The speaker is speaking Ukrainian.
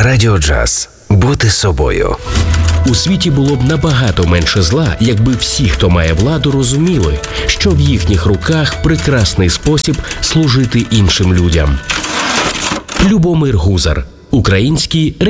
Радіо Джаз. Бути собою. У світі було б набагато менше зла, якби всі, хто має владу, розуміли, що в їхніх руках прекрасний спосіб служити іншим людям. Любомир Гузар. Український